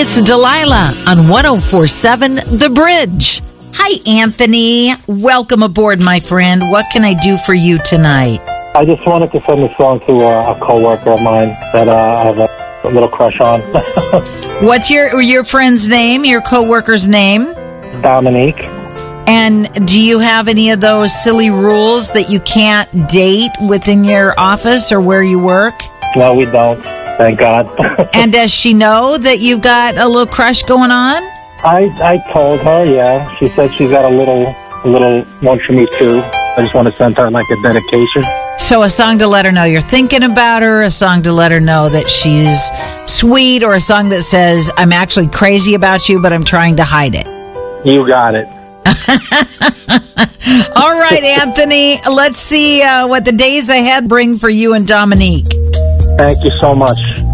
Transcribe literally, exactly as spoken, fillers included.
it's Delilah on one oh four point seven The Bridge. Hi, Anthony. Welcome aboard, my friend. What can I do for you tonight? I just wanted to send a song to uh, a coworker of mine that uh, I have a, a little crush on. What's your your friend's name, your coworker's name? Dominique. And do you have any of those silly rules that you can't date within your office or where you work? No, we don't. Thank God. And does she know that you've got a little crush going on? I I told her, yeah. She said she's got a little a little one for me too. I just want to send her like a dedication. So a song to let her know you're thinking about her, a song to let her know that she's sweet, or a song that says, I'm actually crazy about you, but I'm trying to hide it. You got it. All right, Anthony. Let's see uh, what the days ahead bring for you and Dominique. Thank you so much.